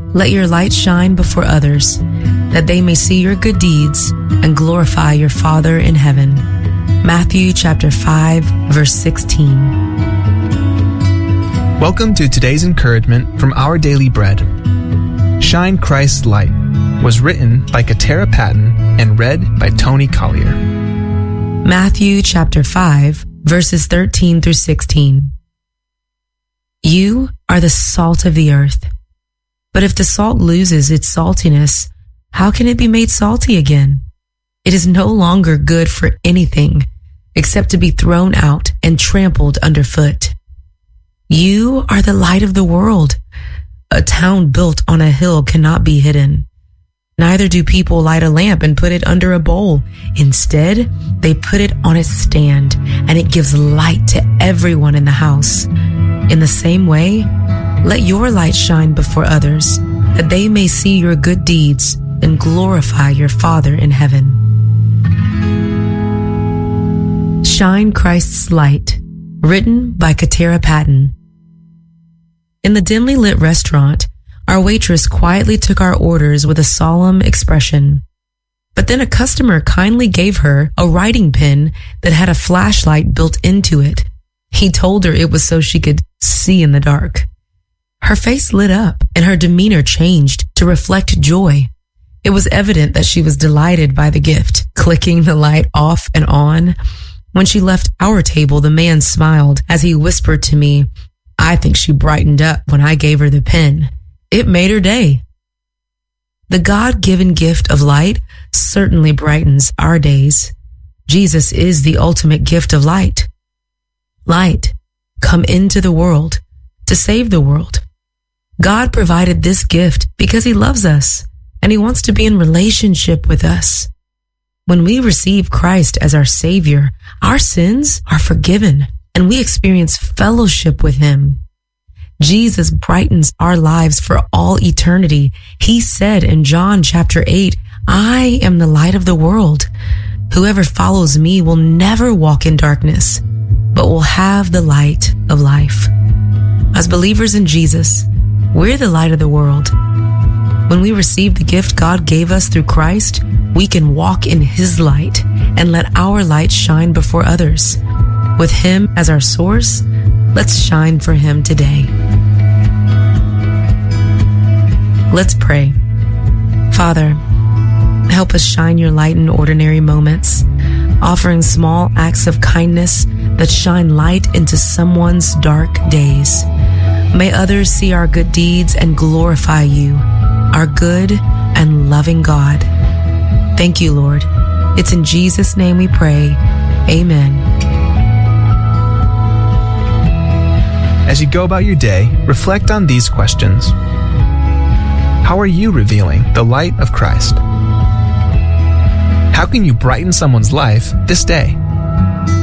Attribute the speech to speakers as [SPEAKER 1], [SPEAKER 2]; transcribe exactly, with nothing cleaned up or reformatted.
[SPEAKER 1] Let your light shine before others, that they may see your good deeds and glorify your Father in heaven. Matthew chapter five, verse sixteen.
[SPEAKER 2] Welcome to today's encouragement from Our Daily Bread. Shine Christ's Light was written by Katara Patton and read by Tony Collier.
[SPEAKER 1] Matthew chapter five, verses thirteen through sixteen. You are the salt of the earth. But if the salt loses its saltiness, how can it be made salty again? It is no longer good for anything except to be thrown out and trampled underfoot. You are the light of the world. A town built on a hill cannot be hidden. Neither do people light a lamp and put it under a bowl. Instead, they put it on a stand, and it gives light to everyone in the house. In the same way, let your light shine before others, that they may see your good deeds and glorify your Father in heaven. Shine Christ's Light, written by Katara Patton. In the dimly lit restaurant, our waitress quietly took our orders with a solemn expression. But then a customer kindly gave her a writing pen that had a flashlight built into it. He told her it was so she could see in the dark. Her face lit up and her demeanor changed to reflect joy. It was evident that she was delighted by the gift, clicking the light off and on. When she left our table, the man smiled as he whispered to me, "I think she brightened up when I gave her the pen. It made her day." The God-given gift of light certainly brightens our days. Jesus is the ultimate gift of light. Light, come into the world to save the world. God provided this gift because he loves us and he wants to be in relationship with us. When we receive Christ as our Savior, our sins are forgiven and we experience fellowship with him. Jesus brightens our lives for all eternity. He said in John chapter eight, "I am the light of the world. Whoever follows me will never walk in darkness, but will have the light of life." As believers in Jesus, we're the light of the world. When we receive the gift God gave us through Christ, we can walk in his light and let our light shine before others. With him as our source, let's shine for him today. Let's pray. Father, help us shine your light in ordinary moments, offering small acts of kindness that shine light into someone's dark days. May others see our good deeds and glorify you, our good and loving God. Thank you, Lord. It's in Jesus' name we pray. Amen.
[SPEAKER 2] As you go about your day, reflect on these questions. How are you revealing the light of Christ? How can you brighten someone's life this day?